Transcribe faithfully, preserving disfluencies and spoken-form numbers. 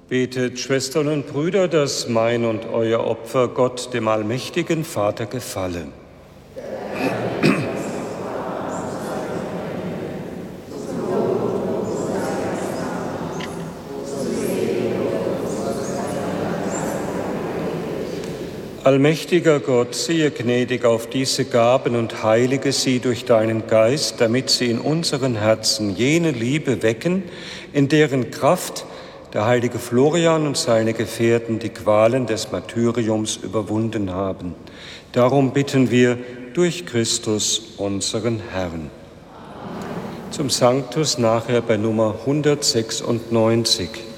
Betet, Schwestern und Brüder, dass mein und euer Opfer Gott, dem allmächtigen Vater, gefalle. Allmächtiger Gott, siehe gnädig auf diese Gaben und heilige sie durch deinen Geist, damit sie in unseren Herzen jene Liebe wecken, in deren Kraft der heilige Florian und seine Gefährten die Qualen des Martyriums überwunden haben. Darum bitten wir durch Christus, unseren Herrn. Zum Sanctus nachher bei Nummer hundertsechsundneunzig.